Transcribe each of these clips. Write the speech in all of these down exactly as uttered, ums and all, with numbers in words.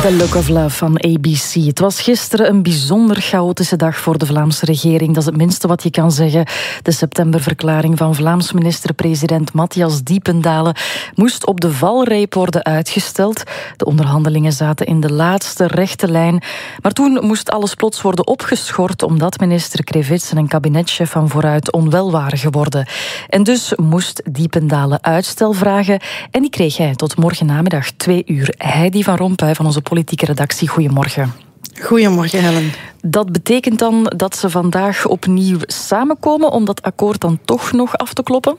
The Look of Love van A B C. Het was gisteren een bijzonder chaotische dag voor de Vlaamse regering. Dat is het minste wat je kan zeggen. De septemberverklaring van Vlaams minister-president Matthias Diependalen moest op de valreep worden uitgesteld. De onderhandelingen zaten in de laatste rechte lijn. Maar toen moest alles plots worden opgeschort omdat minister Krevits en een kabinetchef van Vooruit onwel waren geworden. En dus moest Diependalen uitstel vragen en die kreeg hij tot morgen namiddag twee uur. Heidi van Rompuy van onze politieke redactie. Goedemorgen. Goedemorgen, Helen. Dat betekent dan dat ze vandaag opnieuw samenkomen om dat akkoord dan toch nog af te kloppen?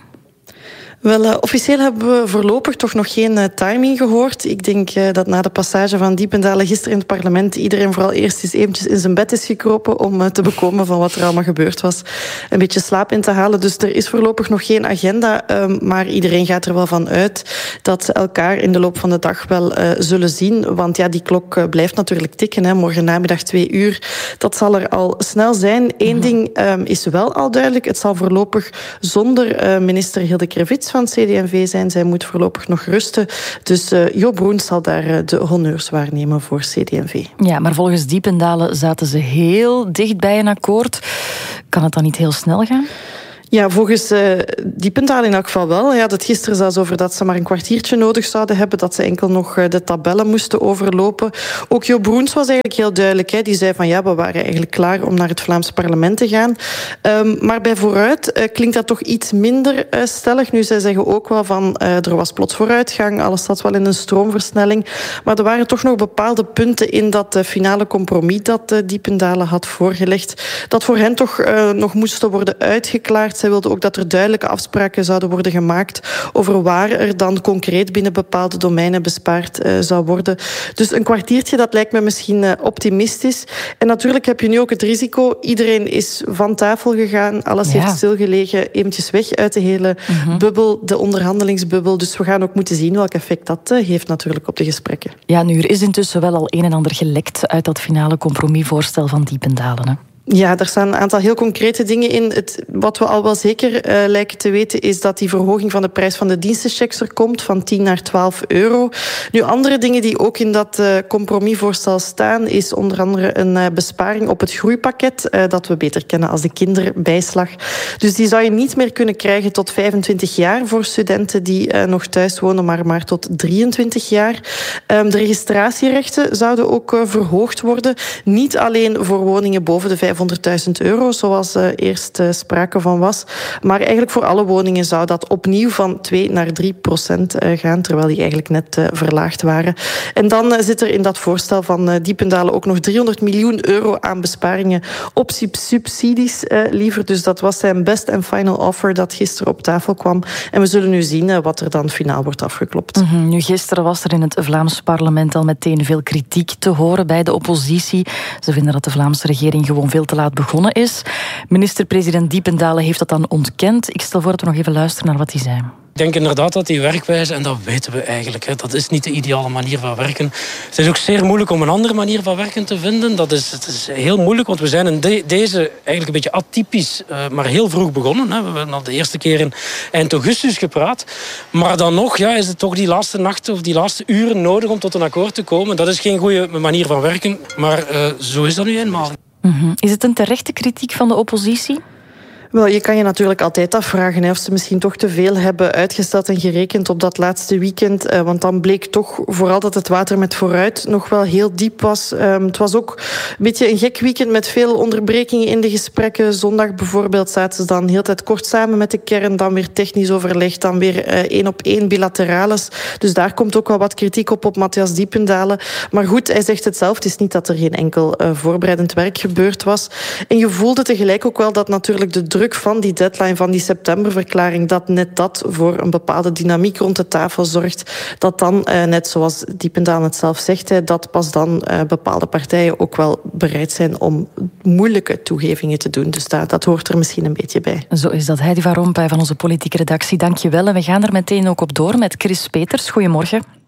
Wel, uh, officieel hebben we voorlopig toch nog geen uh, timing gehoord. Ik denk uh, dat na de passage van Diependalen gisteren in het parlement iedereen vooral eerst eens eventjes in zijn bed is gekropen om uh, te bekomen van wat er allemaal gebeurd was. Een beetje slaap in te halen. Dus er is voorlopig nog geen agenda. Um, maar iedereen gaat er wel van uit dat ze elkaar in de loop van de dag wel uh, zullen zien. Want ja, die klok uh, blijft natuurlijk tikken. Hè. Morgen namiddag twee uur. Dat zal er al snel zijn. Eén mm-hmm. ding um, is wel al duidelijk. Het zal voorlopig zonder uh, minister Hilde Krevits van het C D en V zijn. Zij moet voorlopig nog rusten. Dus uh, Jo Broens zal daar uh, de honneurs waarnemen voor C D en V. Ja, maar volgens Diependalen zaten ze heel dicht bij een akkoord. Kan het dan niet heel snel gaan? Ja, volgens uh, Diependalen in elk geval wel. Hij had het gisteren zelfs over dat ze maar een kwartiertje nodig zouden hebben, dat ze enkel nog uh, de tabellen moesten overlopen. Ook Jo Broens was eigenlijk heel duidelijk. Hè. Die zei van ja, we waren eigenlijk klaar om naar het Vlaams parlement te gaan. Um, maar bij Vooruit uh, klinkt dat toch iets minder uh, stellig. Nu, zij zeggen ook wel van uh, er was plots vooruitgang, alles zat wel in een stroomversnelling. Maar er waren toch nog bepaalde punten in dat uh, finale compromis dat uh, Diependalen had voorgelegd, dat voor hen toch uh, nog moesten worden uitgeklaard. Zij wilde ook dat er duidelijke afspraken zouden worden gemaakt over waar er dan concreet binnen bepaalde domeinen bespaard uh, zou worden. Dus een kwartiertje, dat lijkt me misschien uh, optimistisch. En natuurlijk heb je nu ook het risico. Iedereen is van tafel gegaan. Alles ja. heeft stilgelegen. Eventjes weg uit de hele mm-hmm. bubbel, de onderhandelingsbubbel. Dus we gaan ook moeten zien welk effect dat uh, heeft natuurlijk op de gesprekken. Ja, nu er is intussen wel al een en ander gelekt uit dat finale compromisvoorstel van Diependalen, hè? Ja, er staan een aantal heel concrete dingen in. Het, wat we al wel zeker uh, lijken te weten is dat die verhoging van de prijs van de dienstenchecks er komt, van tien naar twaalf euro. Nu, andere dingen die ook in dat uh, compromisvoorstel staan, is onder andere een uh, besparing op het groeipakket, uh, dat we beter kennen als de kinderbijslag. Dus die zou je niet meer kunnen krijgen tot vijfentwintig jaar voor studenten die uh, nog thuis wonen, maar maar tot drieëntwintig jaar. Um, de registratierechten zouden ook uh, verhoogd worden. Niet alleen voor woningen boven de vijfhonderdduizend euro, zoals uh, eerst uh, sprake van was. Maar eigenlijk voor alle woningen zou dat opnieuw van twee naar drie procent uh, gaan, terwijl die eigenlijk net uh, verlaagd waren. En dan uh, zit er in dat voorstel van uh, Diependalen ook nog driehonderd miljoen euro aan besparingen op subsidies uh, liever. Dus dat was zijn best en final offer dat gisteren op tafel kwam. En we zullen nu zien uh, wat er dan finaal wordt afgeklopt. Mm-hmm. Nu, gisteren was er in het Vlaams parlement al meteen veel kritiek te horen bij de oppositie. Ze vinden dat de Vlaamse regering gewoon veel te laat begonnen is. Minister-president Diependalen heeft dat dan ontkend. Ik stel voor dat we nog even luisteren naar wat hij zei. Ik denk inderdaad dat die werkwijze, en dat weten we eigenlijk, hè, dat is niet de ideale manier van werken. Het is ook zeer moeilijk om een andere manier van werken te vinden. Dat is, het is heel moeilijk, want we zijn in de, deze eigenlijk een beetje atypisch, uh, maar heel vroeg begonnen. Hè. We hebben al de eerste keer in eind augustus gepraat. Maar dan nog ja, is het toch die laatste nachten of die laatste uren nodig om tot een akkoord te komen. Dat is geen goede manier van werken, maar uh, zo is dat nu eenmaal. Mm-hmm. Is het een terechte kritiek van de oppositie? Wel, je kan je natuurlijk altijd afvragen hè, of ze misschien toch te veel hebben uitgesteld en gerekend op dat laatste weekend. Eh, want dan bleek toch vooral dat het water met Vooruit nog wel heel diep was. Um, het was ook een beetje een gek weekend met veel onderbrekingen in de gesprekken. Zondag bijvoorbeeld zaten ze dan heel tijd kort samen met de kern, dan weer technisch overleg, dan weer uh, één op één bilaterales. Dus daar komt ook wel wat kritiek op op Matthias Diependalen. Maar goed, hij zegt het zelf, het is niet dat er geen enkel uh, voorbereidend werk gebeurd was. En je voelde tegelijk ook wel dat natuurlijk de druk van die deadline, van die septemberverklaring, dat net dat voor een bepaalde dynamiek rond de tafel zorgt. Dat dan, eh, net zoals Diependalen het zelf zegt, hè, dat pas dan eh, bepaalde partijen ook wel bereid zijn om moeilijke toegevingen te doen. Dus dat, dat hoort er misschien een beetje bij. Zo is dat. Heidi van Rompuy van onze politieke redactie. Dank je wel. En we gaan er meteen ook op door met Chris Peters. Goedemorgen.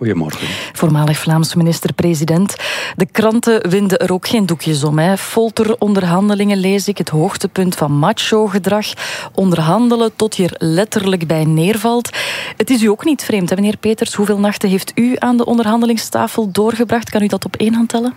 Goedemorgen. Voormalig Vlaams minister-president. De kranten winden er ook geen doekjes om. Hè. Folteronderhandelingen lees ik, het hoogtepunt van macho-gedrag. Onderhandelen tot je er letterlijk bij neervalt. Het is u ook niet vreemd, hè, meneer Peters. Hoeveel nachten heeft u aan de onderhandelingstafel doorgebracht? Kan u dat op één hand tellen?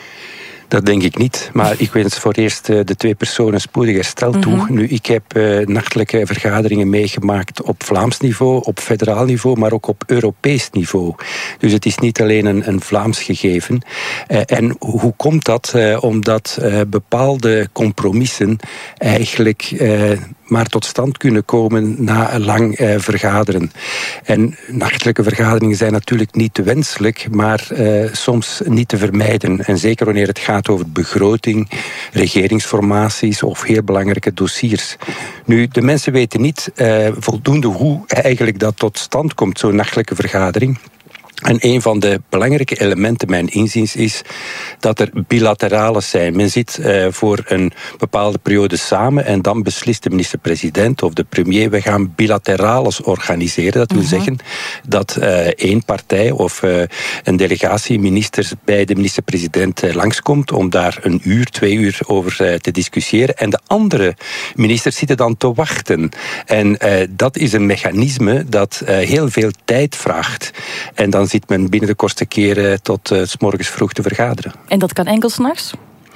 Dat denk ik niet, maar ik wens voor eerst de twee personen spoedig herstel toe. Mm-hmm. Nu, ik heb uh, nachtelijke vergaderingen meegemaakt op Vlaams niveau, op federaal niveau, maar ook op Europees niveau. Dus het is niet alleen een, een Vlaams gegeven. Uh, en hoe komt dat? Uh, omdat uh, bepaalde compromissen eigenlijk Uh, maar tot stand kunnen komen na lang uh, vergaderen. En nachtelijke vergaderingen zijn natuurlijk niet wenselijk, maar uh, soms niet te vermijden. En zeker wanneer het gaat over begroting, regeringsformaties of heel belangrijke dossiers. Nu, de mensen weten niet uh, voldoende hoe eigenlijk dat tot stand komt, zo'n nachtelijke vergadering. En een van de belangrijke elementen, mijn inziens, is dat er bilaterales zijn. Men zit uh, voor een bepaalde periode samen en dan beslist de minister-president of de premier, we gaan bilaterales organiseren. Dat wil uh-huh. zeggen dat uh, één partij of uh, een delegatie ministers bij de minister-president uh, langskomt om daar een uur, twee uur over uh, te discussiëren. En de andere ministers zitten dan te wachten. En uh, dat is een mechanisme dat uh, heel veel tijd vraagt. En dan zit men binnen de kortste keren tot uh, 's morgens vroeg te vergaderen. En dat kan enkel 's nachts?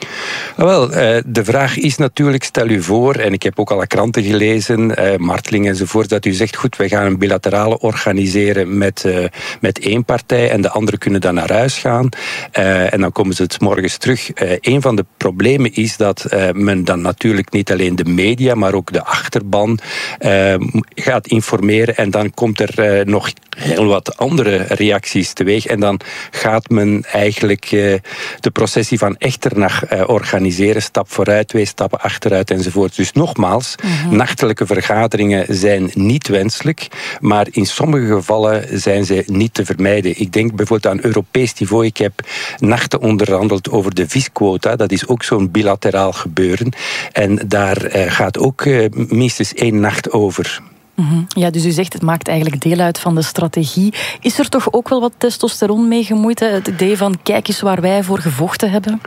Wel, de vraag is natuurlijk, stel u voor, en ik heb ook alle kranten gelezen, Marteling enzovoort, dat u zegt, goed, wij gaan een bilaterale organiseren met, uh, met één partij en de anderen kunnen dan naar huis gaan. Uh, en dan komen ze het 's morgens terug. Uh, een van de problemen is dat uh, men dan natuurlijk niet alleen de media, maar ook de achterban uh, gaat informeren en dan komt er uh, nog heel wat andere reacties teweeg en dan gaat men eigenlijk uh, de processie van Echternach uh, organiseren, stap vooruit, twee stappen achteruit enzovoort. Dus nogmaals, mm-hmm. nachtelijke vergaderingen zijn niet wenselijk, maar in sommige gevallen zijn ze niet te vermijden. Ik denk bijvoorbeeld aan Europees niveau. Ik heb nachten onderhandeld over de visquota. Dat is ook zo'n bilateraal gebeuren. En daar uh, gaat ook uh, minstens één nacht over. Mm-hmm. Ja, dus u zegt het maakt eigenlijk deel uit van de strategie. Is er toch ook wel wat testosteron mee gemoeid? Hè? Het idee van kijk eens waar wij voor gevochten hebben?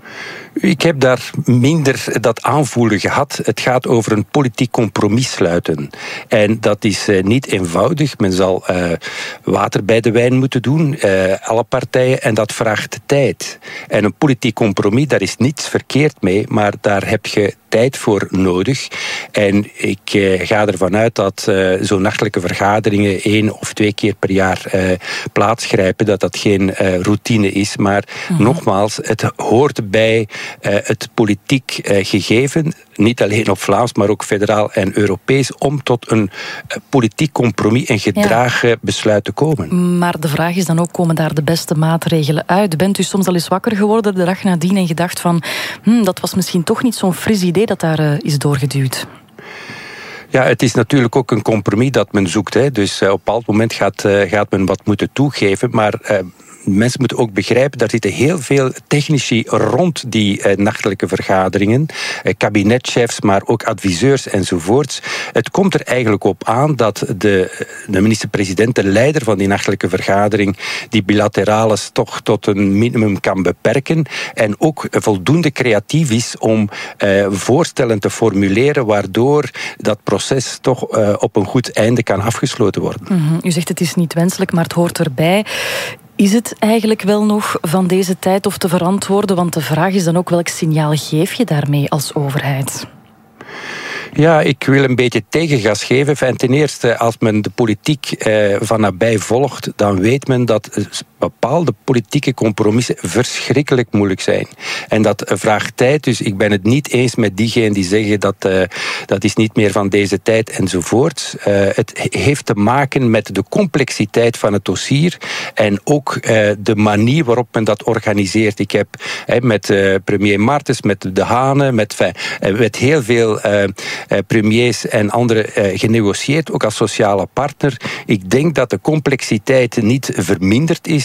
Ik heb daar minder dat aanvoelen gehad. Het gaat over een politiek compromis sluiten. En dat is uh, niet eenvoudig. Men zal uh, water bij de wijn moeten doen, uh, alle partijen, en dat vraagt tijd. En een politiek compromis, daar is niets verkeerd mee, maar daar heb je tijd voor nodig. En ik uh, ga ervan uit dat uh, zo'n nachtelijke vergaderingen één of twee keer per jaar uh, plaatsgrijpen, dat dat geen uh, routine is. Maar mm-hmm. nogmaals, het hoort bij uh, het politiek uh, gegeven, niet alleen op Vlaams, maar ook federaal en Europees, om tot een uh, politiek compromis en gedragen ja. besluit te komen. Maar de vraag is dan ook, komen daar de beste maatregelen uit? Bent u soms al eens wakker geworden de dag nadien en gedacht van, hm, dat was misschien toch niet zo'n fris idee dat daar uh, is doorgeduwd? Ja, het is natuurlijk ook een compromis dat men zoekt. Hè. Dus uh, op een bepaald moment gaat, uh, gaat men wat moeten toegeven, maar Uh, mensen moeten ook begrijpen, daar zitten heel veel technici rond die eh, nachtelijke vergaderingen, eh, kabinetchefs, maar ook adviseurs enzovoorts. Het komt er eigenlijk op aan dat de, de minister-president, de leider van die nachtelijke vergadering, die bilaterales toch tot een minimum kan beperken en ook voldoende creatief is om eh, voorstellen te formuleren waardoor dat proces toch eh, op een goed einde kan afgesloten worden. Mm-hmm. U zegt het is niet wenselijk, maar het hoort erbij. Is het eigenlijk wel nog van deze tijd of te verantwoorden? Want de vraag is dan ook, welk signaal geef je daarmee als overheid? Ja, ik wil een beetje tegengas geven. Enfin, ten eerste, als men de politiek eh, van nabij volgt, dan weet men dat bepaalde politieke compromissen verschrikkelijk moeilijk zijn. En dat vraagt tijd, dus ik ben het niet eens met diegenen die zeggen dat uh, dat is niet meer van deze tijd enzovoort. Uh, het heeft te maken met de complexiteit van het dossier en ook uh, de manier waarop men dat organiseert. Ik heb uh, met uh, premier Martens, met De Hane, met, uh, met heel veel uh, uh, premiers en anderen uh, genegocieerd, ook als sociale partner. Ik denk dat de complexiteit niet verminderd is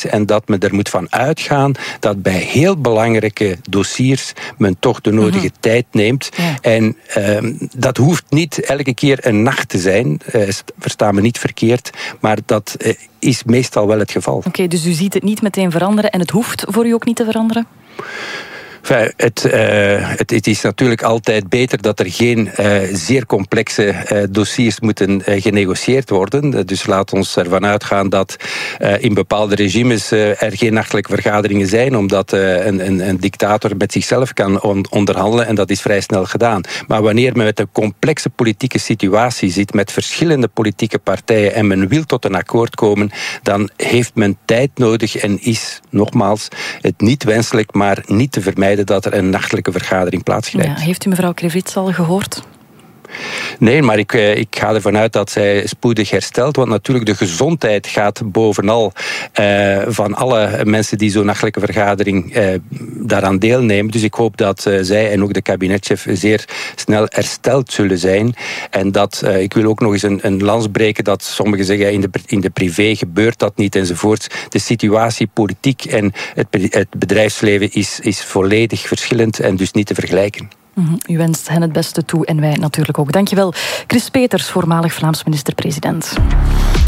en dat men er moet van uitgaan dat bij heel belangrijke dossiers men toch de nodige mm-hmm. tijd neemt. Ja. En uh, dat hoeft niet elke keer een nacht te zijn, uh, versta me niet verkeerd, maar dat uh, is meestal wel het geval. Oké, okay, dus u ziet het niet meteen veranderen en het hoeft voor u ook niet te veranderen? Enfin, het, uh, het, het is natuurlijk altijd beter dat er geen uh, zeer complexe uh, dossiers moeten uh, genegocieerd worden. Dus laat ons ervan uitgaan dat uh, in bepaalde regimes uh, er geen nachtelijke vergaderingen zijn, omdat uh, een, een, een dictator met zichzelf kan on- onderhandelen en dat is vrij snel gedaan. Maar wanneer men met een complexe politieke situatie zit, met verschillende politieke partijen en men wil tot een akkoord komen, dan heeft men tijd nodig en is, nogmaals, het niet wenselijk, maar niet te vermijden dat er een nachtelijke vergadering plaatsgrijpt. Ja, heeft u mevrouw Krivits al gehoord? Nee, maar ik, ik ga ervan uit dat zij spoedig herstelt, want natuurlijk de gezondheid gaat bovenal uh, van alle mensen die zo'n nachtelijke vergadering uh, daaraan deelnemen. Dus ik hoop dat uh, zij en ook de kabinetchef zeer snel hersteld zullen zijn. En dat, uh, ik wil ook nog eens een, een lans breken dat sommigen zeggen in de, in de privé gebeurt dat niet enzovoorts. De situatie, politiek en het, het bedrijfsleven is, is volledig verschillend en dus niet te vergelijken. U wenst hen het beste toe en wij natuurlijk ook. Dankjewel, Chris Peeters, voormalig Vlaams minister-president.